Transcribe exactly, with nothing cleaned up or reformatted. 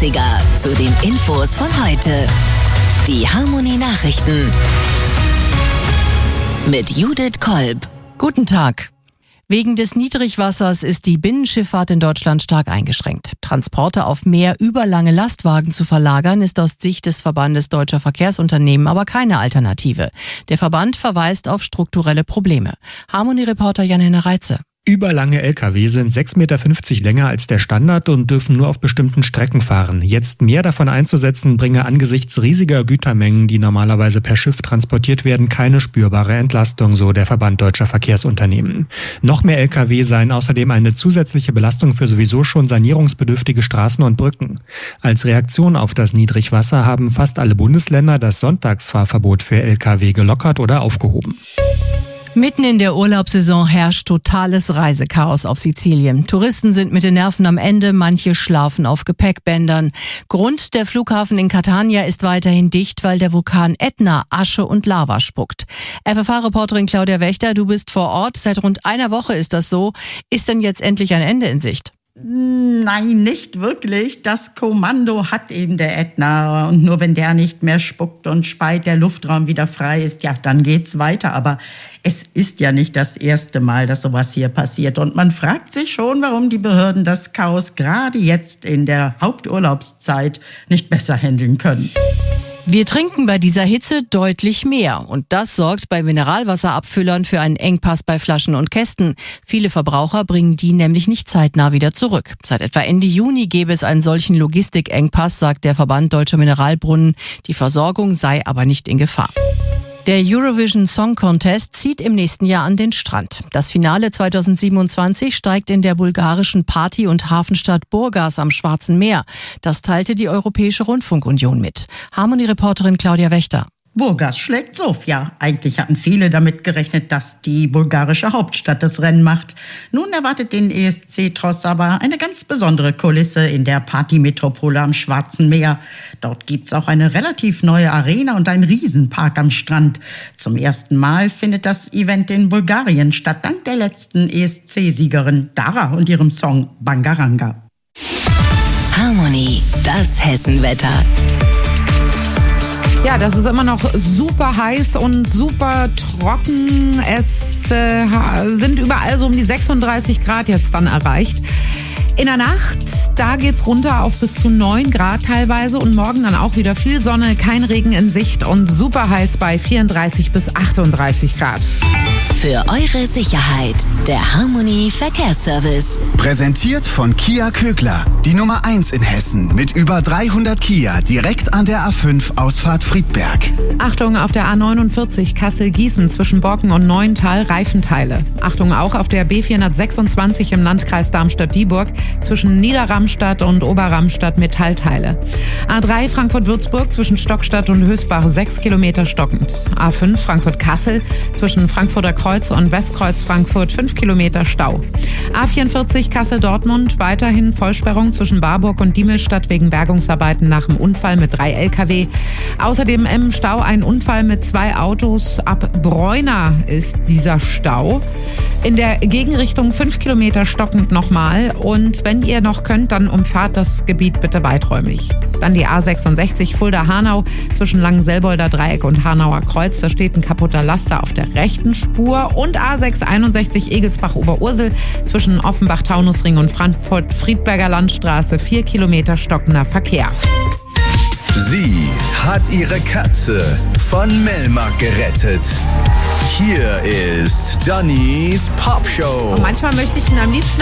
dreißiger zu den Infos von heute. Die Harmony Nachrichten mit Judith Kolb. Guten Tag. Wegen des Niedrigwassers ist die Binnenschifffahrt in Deutschland stark eingeschränkt. Transporte auf Meer über lange Lastwagen zu verlagern, ist aus Sicht des Verbandes Deutscher Verkehrsunternehmen aber keine Alternative. Der Verband verweist auf strukturelle Probleme. Harmony-Reporter Jan-Henner Reitze. Überlange L K W sind sechs Komma fünfzig Meter länger als der Standard und dürfen nur auf bestimmten Strecken fahren. Jetzt mehr davon einzusetzen, bringe angesichts riesiger Gütermengen, die normalerweise per Schiff transportiert werden, keine spürbare Entlastung, so der Verband Deutscher Verkehrsunternehmen. Noch mehr L K W seien außerdem eine zusätzliche Belastung für sowieso schon sanierungsbedürftige Straßen und Brücken. Als Reaktion auf das Niedrigwasser haben fast alle Bundesländer das Sonntagsfahrverbot für L K W gelockert oder aufgehoben. Mitten in der Urlaubssaison herrscht totales Reisechaos auf Sizilien. Touristen sind mit den Nerven am Ende, manche schlafen auf Gepäckbändern. Grund: der Flughafen in Catania ist weiterhin dicht, weil der Vulkan Ätna Asche und Lava spuckt. F F H-Reporterin Claudia Wächter, du bist vor Ort. Seit rund einer Woche ist das so. Ist denn jetzt endlich ein Ende in Sicht? Nein, nicht wirklich. Das Kommando hat eben der Ätna. Und nur wenn der nicht mehr spuckt und speit, der Luftraum wieder frei ist, ja, dann geht's weiter. Aber es ist ja nicht das erste Mal, dass sowas hier passiert. Und man fragt sich schon, warum die Behörden das Chaos gerade jetzt in der Haupturlaubszeit nicht besser handeln können. Wir trinken bei dieser Hitze deutlich mehr und das sorgt bei Mineralwasserabfüllern für einen Engpass bei Flaschen und Kästen. Viele Verbraucher bringen die nämlich nicht zeitnah wieder zurück. Seit etwa Ende Juni gäbe es einen solchen Logistikengpass, sagt der Verband Deutscher Mineralbrunnen. Die Versorgung sei aber nicht in Gefahr. Der Eurovision Song Contest zieht im nächsten Jahr an den Strand. Das Finale zweitausendsiebenundzwanzig steigt in der bulgarischen Party- und Hafenstadt Burgas am Schwarzen Meer. Das teilte die Europäische Rundfunkunion mit. Harmony-Reporterin Claudia Wächter. Burgas schlägt Sofia. Eigentlich hatten viele damit gerechnet, dass die bulgarische Hauptstadt das Rennen macht. Nun erwartet den E S C-Tross aber eine ganz besondere Kulisse in der Partymetropole am Schwarzen Meer. Dort gibt's auch eine relativ neue Arena und einen Riesenpark am Strand. Zum ersten Mal findet das Event in Bulgarien statt, dank der letzten E S C-Siegerin Dara und ihrem Song Bangaranga. Harmony, das Hessenwetter. Ja, das ist immer noch super heiß und super trocken. Es äh, sind überall so um die sechsunddreißig Grad jetzt dann erreicht. In der Nacht, da geht's runter auf bis zu neun Grad teilweise und morgen dann auch wieder viel Sonne, kein Regen in Sicht und super heiß bei vierunddreißig bis achtunddreißig Grad. Für eure Sicherheit, der Harmony Verkehrsservice. Präsentiert von Kia Kögler, die Nummer eins in Hessen mit über dreihundert Kia direkt an der A fünf Ausfahrt Friedberg. Achtung auf der A neunundvierzig Kassel-Gießen zwischen Borken und Neuental Reifenteile. Achtung auch auf der B vierhundertsechsundzwanzig im Landkreis Darmstadt-Dieburg zwischen Niederramstadt und Oberramstadt Metallteile. A drei Frankfurt-Würzburg zwischen Stockstadt und Hösbach sechs Kilometer stockend. A fünf Frankfurt-Kassel zwischen Frankfurter Kreuz und Westkreuz Frankfurt fünf Kilometer Stau. A vierundvierzig Kassel-Dortmund weiterhin Vollsperrung zwischen Barburg und Diemelstadt wegen Bergungsarbeiten nach dem Unfall mit drei L K W. Außerdem im Stau ein Unfall mit zwei Autos. Ab Bräuna ist dieser Stau. In der Gegenrichtung fünf Kilometer stockend nochmal. Und wenn ihr noch könnt, dann umfahrt das Gebiet bitte weiträumig. Dann die A sechsundsechzig Fulda-Hanau zwischen Langenselbolder Dreieck und Hanauer Kreuz. Da steht ein kaputter Laster auf der rechten Spur. Und A sechshunderteinundsechzig Egelsbach-Oberursel zwischen Offenbach-Taunusring und Frankfurt-Friedberger Landstraße vier Kilometer stockender Verkehr. Sie hat ihre Katze von Melmark gerettet. Hier ist Dannys Popshow. Und manchmal möchte ich ihn am liebsten